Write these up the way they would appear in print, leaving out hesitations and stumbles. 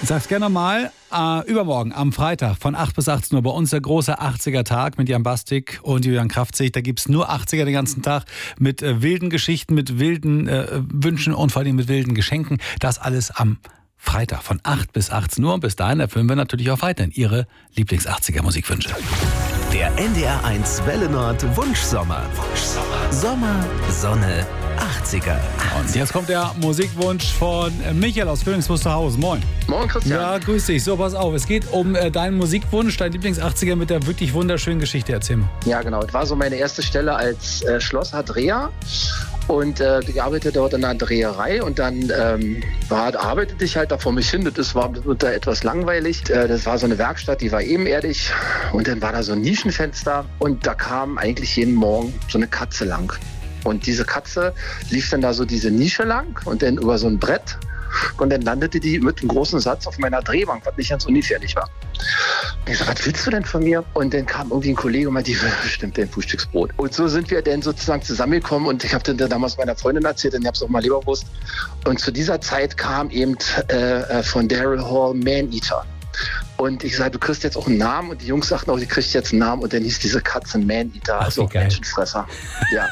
Sag's gerne mal, übermorgen am Freitag von 8 bis 18 Uhr bei uns der große 80er-Tag mit Jan Bastik und Julian Kraftzig. Da gibt's nur 80er den ganzen Tag mit wilden Geschichten, mit wilden Wünschen und vor allem mit wilden Geschenken. Das alles am Freitag von 8 bis 18 Uhr. Und bis dahin erfüllen wir natürlich auch weiterhin Ihre Lieblings-80er-Musikwünsche. Der NDR1 Welle Nord Wunschsommer. Sommer, Sonne, 80er. Und jetzt kommt der Musikwunsch von Michael aus Königs Wusterhausen. Moin. Moin, Christian. Ja, grüß dich. So, pass auf. Es geht um deinen Musikwunsch, dein Lieblings-80er mit der wirklich wunderschönen Geschichte. Erzähl mal. Ja, genau. Das war so meine erste Stelle als Schlosser Dreher. Und ich arbeitete dort in einer Dreherei und dann arbeitete ich halt da vor mich hin. Das war da etwas langweilig. Das war so eine Werkstatt, die war ebenerdig und dann war da so ein Nischenfenster und da kam eigentlich jeden Morgen so eine Katze lang. Und diese Katze lief dann da so diese Nische lang und dann über so ein Brett und dann landete die mit einem großen Satz auf meiner Drehbank, was nicht ganz ungefährlich war. Ich so, was willst du denn von mir? Und dann kam irgendwie ein Kollege und meinte, die will bestimmt dein Frühstücksbrot. Und so sind wir dann sozusagen zusammengekommen und ich habe dann damals meiner Freundin erzählt und ich habe es auch mal Leberwurst. Und zu dieser Zeit kam eben von Daryl Hall Man-Eater. Und ich sagte, du kriegst jetzt auch einen Namen und die Jungs sagten auch, die kriegt jetzt einen Namen und dann hieß diese Katze Man-Eater, also auch Menschenfresser. Ja.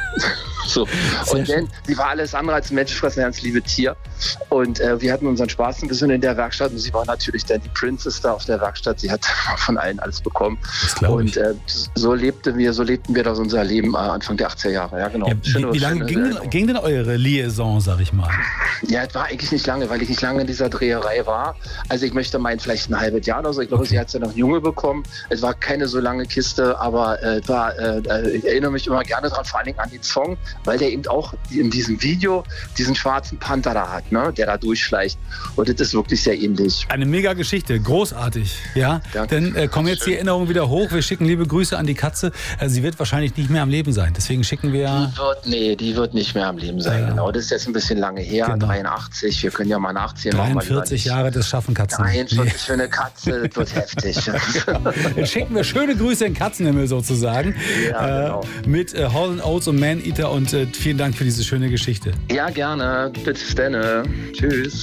So. Und dann, sie war alles andere als ein Menschenfresser, ein ganz liebes Tier. Und wir hatten unseren Spaß ein bisschen in der Werkstatt und sie war natürlich dann die Princess da auf der Werkstatt. Sie hat von allen alles bekommen. Und so lebten wir das unser Leben Anfang der 80er Jahre. Ja, genau. Ja, wie lange ging denn eure Liaison, sag ich mal? Ja, es war eigentlich nicht lange, weil ich nicht lange in dieser Dreherei war. Also ich möchte meinen, vielleicht ein halbes Jahr oder so. Ich glaube, sie hat es ja noch Junge bekommen. Es war keine so lange Kiste, aber ich erinnere mich immer gerne daran, vor allen Dingen an den Song, weil der eben auch in diesem Video diesen schwarzen Panther da hat, ne, der da durchschleicht. Und das ist wirklich sehr ähnlich. Eine mega Geschichte, großartig. Ja, danke. Dann kommen jetzt die Erinnerungen wieder hoch. Wir schicken liebe Grüße an die Katze. Sie wird wahrscheinlich nicht mehr am Leben sein. Deswegen schicken wir... Die wird nicht mehr am Leben sein. Ja. Genau, das ist jetzt ein bisschen lange her. Genau. 83, wir können ja mal nachziehen. 43 Jahre, das schaffen Katzen. 43 für eine Katze, das wird heftig. Dann schicken wir schöne Grüße in Katzenhimmel sozusagen. Ja, genau. Mit Hall & Oates und Man-Eater und vielen Dank für diese schöne Geschichte. Ja, gerne. Bis dann. Tschüss.